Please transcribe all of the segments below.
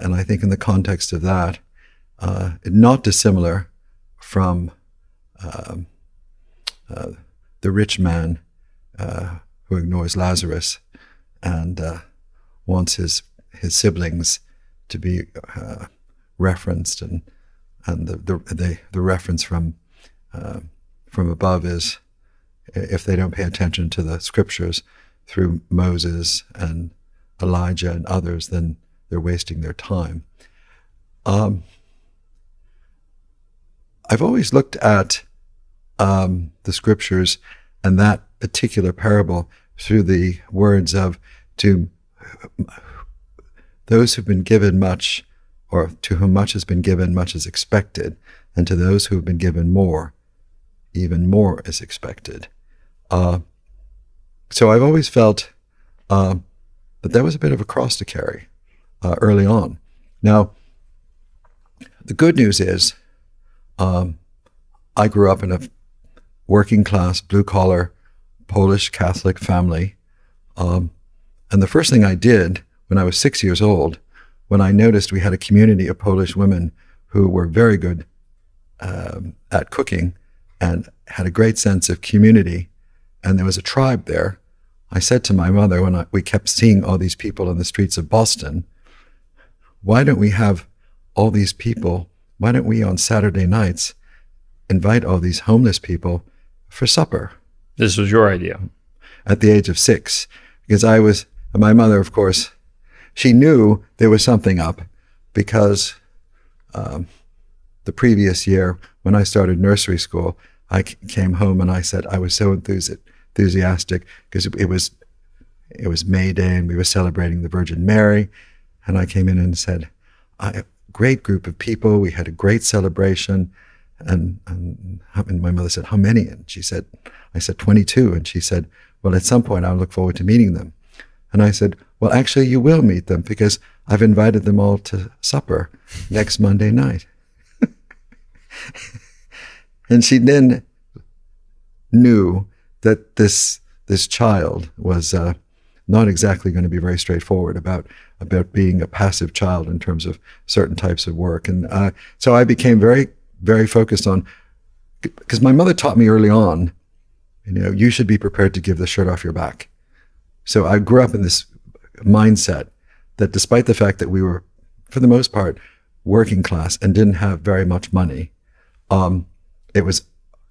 And I think in the context of that, not dissimilar from the rich man who ignores Lazarus and wants his siblings to be referenced, and the reference from above is, if they don't pay attention to the scriptures through Moses and Elijah and others, then they're wasting their time. I've always looked at the scriptures and that particular parable through the words of, to those who've been given much, or to whom much has been given, much is expected, and to those who have been given more, even more is expected. So I've always felt that that was a bit of a cross to carry early on. Now, the good news is I grew up in a working class, blue-collar, Polish Catholic family. And the first thing I did when I was 6 years old, when I noticed we had a community of Polish women who were very good at cooking and had a great sense of community, and there was a tribe there, I said to my mother, when we kept seeing all these people in the streets of Boston, why don't we have all these people, why don't we on Saturday nights invite all these homeless people for supper? This was your idea? At the age of 6, because my mother, of course, she knew there was something up, because the previous year when I started nursery school, I came home and I said I was so enthusiastic because it was May Day and we were celebrating the Virgin Mary, and I came in and said, a great group of people, we had a great celebration, and my mother said, how many? And I said 22, and she said, well, at some point I'll look forward to meeting them. And I said, well, actually you will meet them, because I've invited them all to supper next Monday night. And she then knew that this child was not exactly going to be very straightforward about being a passive child in terms of certain types of work. And so I became very, very focused on, because my mother taught me early on, you should be prepared to give the shirt off your back. So I grew up in this mindset that despite the fact that we were, for the most part, working class and didn't have very much money, it was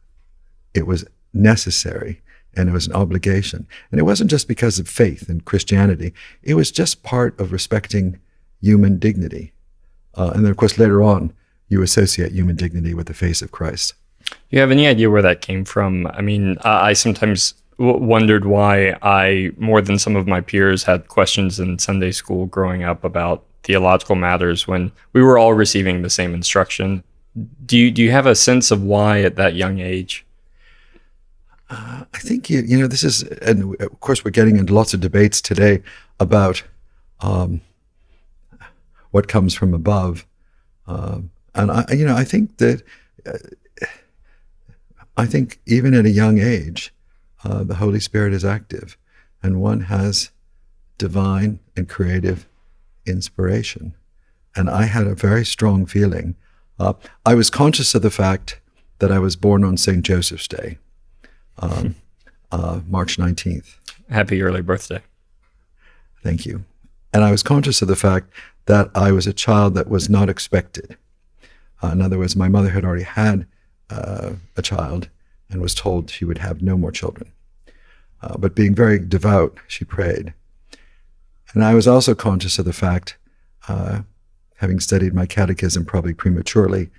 necessary, and it was an obligation. And it wasn't just because of faith and Christianity. It was just part of respecting human dignity. And then, of course, later on, you associate human dignity with the face of Christ. Do you have any idea where that came from? I mean, I sometimes wondered why I, more than some of my peers, had questions in Sunday school growing up about theological matters when we were all receiving the same instruction. Do you have a sense of why at that young age? I think, this is, and of course we're getting into lots of debates today about what comes from above. And I think that, I think even at a young age, the Holy Spirit is active, and one has divine and creative inspiration. And I had a very strong feeling. I was conscious of the fact that I was born on St. Joseph's Day, March 19th. Happy early birthday. Thank you. And I was conscious of the fact that I was a child that was not expected. In other words, my mother had already had a child and was told she would have no more children. But being very devout, she prayed. And I was also conscious of the fact, having studied my catechism probably prematurely,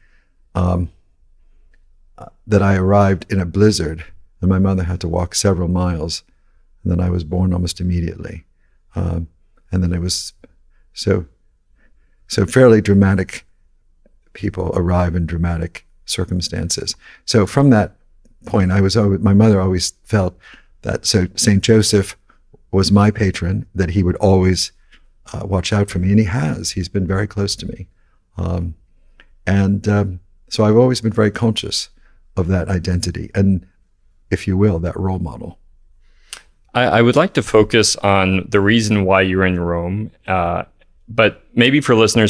that I arrived in a blizzard and my mother had to walk several miles, and then I was born almost immediately. And then it was so fairly dramatic. People arrive in dramatic circumstances. So from that point, my mother always felt that St. Joseph was my patron, that he would always watch out for me, and he has. He's been very close to me. So I've always been very conscious of that identity and, if you will, that role model. I would like to focus on the reason why you're in Rome, but maybe for listeners